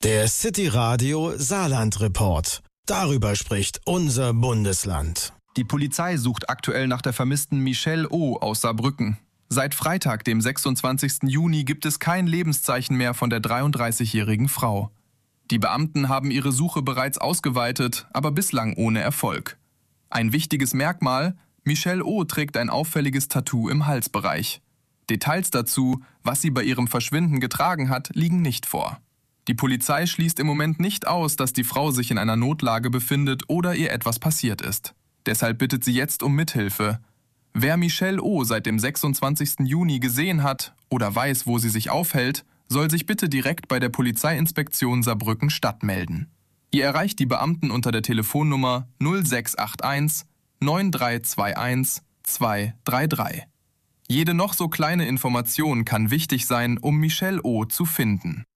Der City Radio Saarland Report. Darüber spricht unser Bundesland. Die Polizei sucht aktuell nach der vermissten Michelle O. aus Saarbrücken. Seit Freitag, dem 26. Juni, gibt es kein Lebenszeichen mehr von der 33-jährigen Frau. Die Beamten haben ihre Suche bereits ausgeweitet, aber bislang ohne Erfolg. Ein wichtiges Merkmal: Michelle O. trägt ein auffälliges Tattoo im Halsbereich. Details dazu, was sie bei ihrem Verschwinden getragen hat, liegen nicht vor. Die Polizei schließt im Moment nicht aus, dass die Frau sich in einer Notlage befindet oder ihr etwas passiert ist. Deshalb bittet sie jetzt um Mithilfe. Wer Michelle O. seit dem 26. Juni gesehen hat oder weiß, wo sie sich aufhält, soll sich bitte direkt bei der Polizeiinspektion Saarbrücken-Stadt melden. Ihr erreicht die Beamten unter der Telefonnummer 0681 9321 233. Jede noch so kleine Information kann wichtig sein, um Michelle O. zu finden.